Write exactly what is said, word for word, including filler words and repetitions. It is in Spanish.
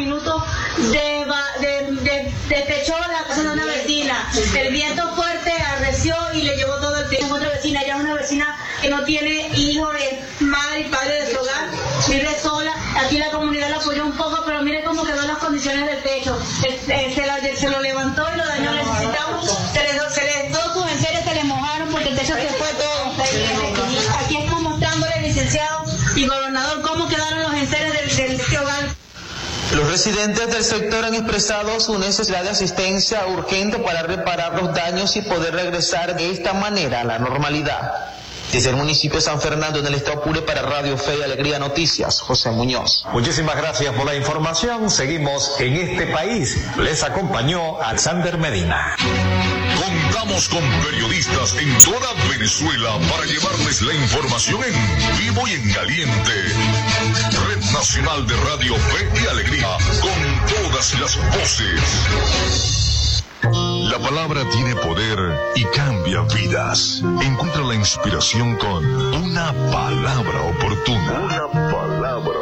minutos de, de, de, despechó la casa de una vecina. El viento fuerte arreció y le llevó todo el tiempo a otra vecina. Ella es una vecina que no tiene hijo, es madre y padre de su hogar, vive sola. Aquí la comunidad la apoyó un poco, pero mire cómo quedó las condiciones del techo. Se, se, la, se lo levantó y lo dañó. Necesitamos, se les, se les todos sus enseres se les mojaron porque el techo se fue todo. Aquí estamos mostrándole, licenciado y gobernador, cómo quedaron los enseres del, del, de este hogar. Los residentes del sector han expresado su necesidad de asistencia urgente para reparar los daños y poder regresar de esta manera a la normalidad. Desde el municipio de San Fernando, en el estado Apure, para Radio Fe y Alegría Noticias, José Muñoz. Muchísimas gracias por la información. Seguimos en este país. Les acompañó Alexander Medina. Contamos con periodistas en toda Venezuela para llevarles la información en vivo y en caliente. Red Nacional de Radio Fe y Alegría, con todas las voces. La palabra tiene poder y cambia vidas. Encuentra la inspiración con una palabra oportuna. Una palabra